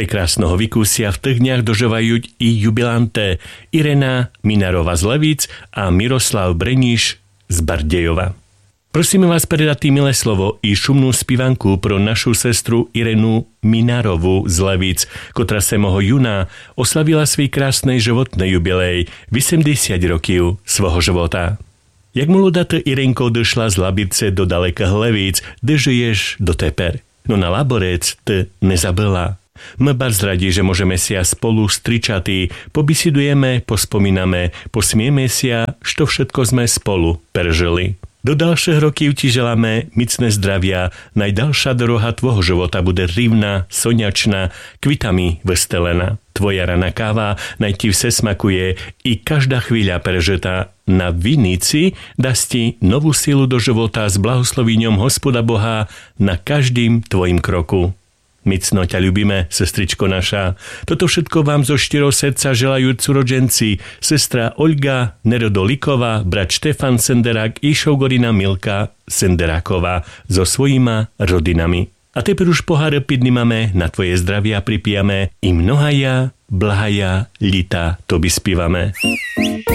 Prekrásnoho vykúsia v tých dňach dožívajú i jubilanté Irena Minarova z Levíc a Miroslav Breníš z Bardejova. Prosíme vás predať milé slovo i šumnú spivanku pro našu sestru Irenu Minarovu z Levíc, ktorá 7. júna oslavila svý krásnej životnej jubilej 80 rokov svojho života. Jak mladá Irenko došla z Labice do dalekých Levíc, kde žiješ do teper. No na Laborec ty nezabila. My bardzo radi, že môžeme sa spolu stričatí, pobisidujeme, pospomíname, posmieme sa, što všetko sme spolu prežili. Do ďalších rokov ti želáme micné zdravia, najdalšia doroha tvojho života bude rivná, soňačná, kvitami vystelená. Tvoja rana káva naj ti vse smakuje i každá chvíľa prežitá na vinici dá ti novú silu do života s blahoslovíňom Hospoda Boha na každým tvojim kroku. Micno ťa ľubíme, sestričko naša. Toto všetko vám zo štyroho srdca želajú curodženci, sestra Olga Nerodolíková, brat Štefan Senderák i šogorina Milka Senderáková so svojima rodinami. A teper už pohár pidnimame, na tvoje zdravia pripijame i mnohaja, blahaja, lita, to by spívame.